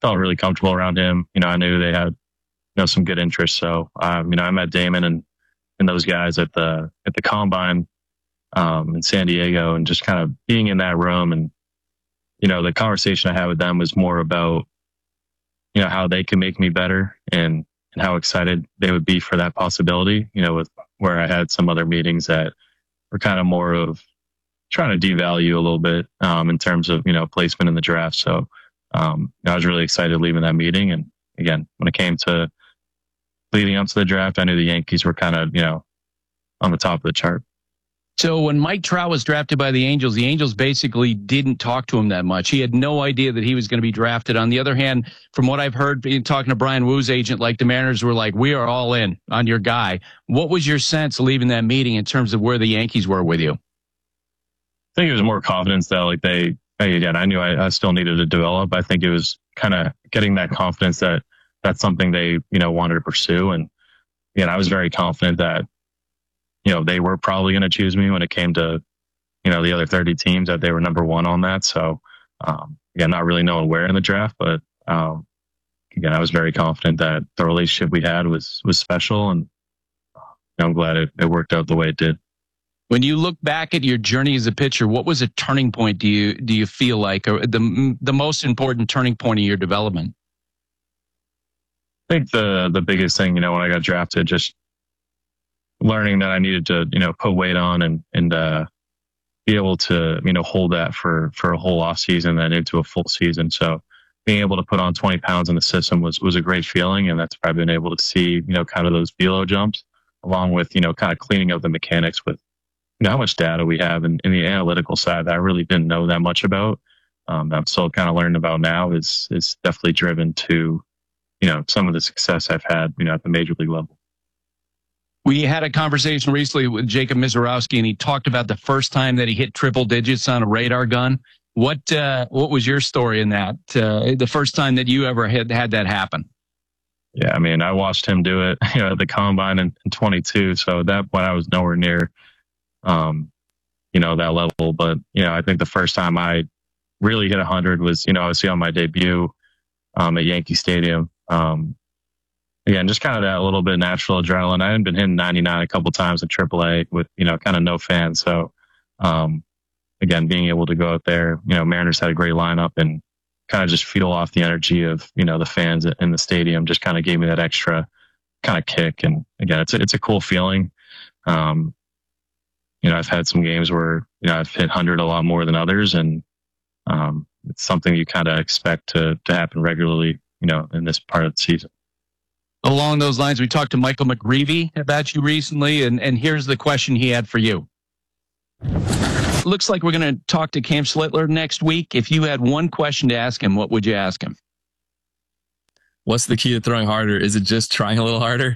felt really comfortable around him. I knew they had, some good interest. So, I met Damon and those guys at the combine, in San Diego, and just kind of being in that room. And, the conversation I had with them was more about, how they can make me better and how excited they would be for that possibility, with where I had some other meetings that were kind of more of trying to devalue a little bit, in terms of, placement in the draft. So, I was really excited leaving that meeting. And again, when it came to leading up to the draft, I knew the Yankees were kind of, on the top of the chart. So when Mike Trout was drafted by the Angels basically didn't talk to him that much. He had no idea that he was going to be drafted. On the other hand, from what I've heard in talking to Brian Woo's agent, like the Mariners were like, we are all in on your guy. What was your sense leaving that meeting in terms of where the Yankees were with you? I think it was more confidence that again, I knew I still needed to develop. I think it was kind of getting that confidence that that's something they, wanted to pursue. And again, I was very confident that, they were probably going to choose me when it came to, the other 30 teams, that they were number one on that. So, again, not really knowing where in the draft, but, again, I was very confident that the relationship we had was special. And I'm glad it worked out the way it did. When you look back at your journey as a pitcher, what was a turning point do you feel like, or the most important turning point of your development? I think the biggest thing, when I got drafted, just learning that I needed to, put weight on and be able to, hold that for a whole off season and into a full season. So being able to put on 20 pounds in the system was a great feeling. And that's where I've been able to see, kind of those velo jumps, along with, kind of cleaning up the mechanics with, how much data we have in the analytical side that I really didn't know that much about. I'm still kind of learning about now is definitely driven to, some of the success I've had, at the major league level. We had a conversation recently with Jacob Misiorowski, and he talked about the first time that he hit triple digits on a radar gun. What was your story in that? The first time that you ever had that happen? Yeah, I watched him do it, at the combine in 22. So that when I was nowhere near, that level. But, I think the first time I really hit 100 was, obviously on my debut, at Yankee Stadium. Again, just kind of that little bit of natural adrenaline. I hadn't been hitting 99 a couple times in AAA with, kind of no fans. So, again, being able to go out there, Mariners had a great lineup and kind of just feel off the energy of, the fans in the stadium just kind of gave me that extra kind of kick. And again, it's a cool feeling. I've had some games where, I've hit 100 a lot more than others. And, it's something you kind of expect to happen regularly, in this part of the season. Along those lines, we talked to Michael McGreevy about you recently, and here's the question he had for you. Looks like we're going to talk to Cam Slittler next week. If you had one question to ask him, what would you ask him? What's the key to throwing harder? Is it just trying a little harder?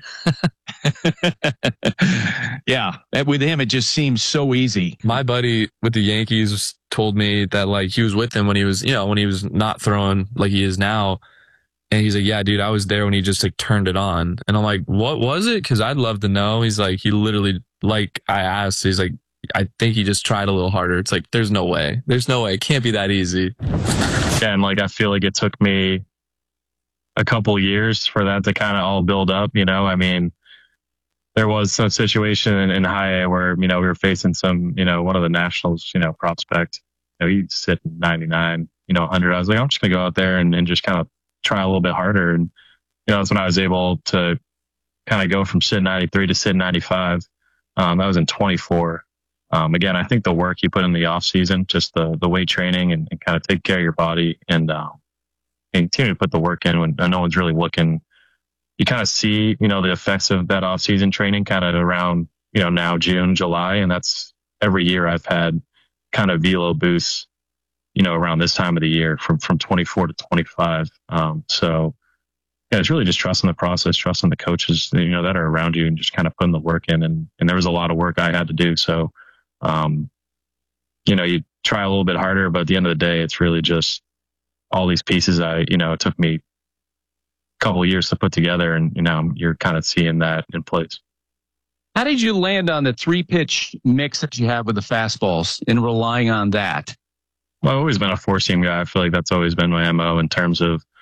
Yeah, with him, it just seems so easy. My buddy with the Yankees told me that he was with him when he was, when he was not throwing like he is now. And he's like, yeah, dude, I was there when he just turned it on. And I'm like, what was it? Because I'd love to know. He's like, he literally, I asked, he's like, I think he just tried a little harder. It's like, there's no way. There's no way. It can't be that easy. Yeah, and I feel like it took me a couple years for that to kind of all build up. There was some situation in high A where, we were facing some, one of the Nationals, prospect. He'd sit 99, 100. I was like, I'm just going to go out there and just kind of try a little bit harder. And, that's when I was able to kind of go from sit 93 to sit 95. That was in 24. Again, I think the work you put in the off season, just the weight training and kind of take care of your body and continue to put the work in when no one's really looking. You kind of see, the effects of that off season training kind of around, now June, July. And that's every year I've had kind of velo boosts, around this time of the year from 24 to 25. So yeah, it's really just trusting the process, trusting the coaches, that are around you and just kind of putting the work in. And there was a lot of work I had to do. So, you try a little bit harder, but at the end of the day, it's really just all these pieces it took me a couple of years to put together, and, you're kind of seeing that in place. How did you land on the 3-pitch mix that you have with the fastballs and relying on that? Well, I've always been a 4-seam guy. I feel like that's always been my MO in terms of,